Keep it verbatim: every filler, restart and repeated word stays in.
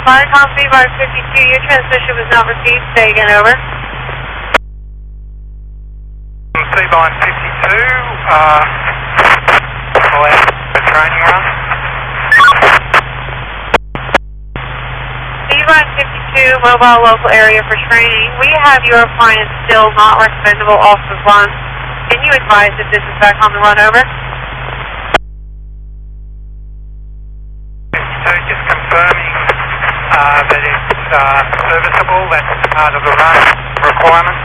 Viacom V five fifty-two, your transmission was not received. Say again, over. C five fifty-two, uh, call out the training run. V five fifty-two, mobile local area for training. We have your appliance still not recommendable off the run. Can you advise if this is back on the run, over? fifty-two, just confirming uh, that it's uh, serviceable, that's part of the run requirement.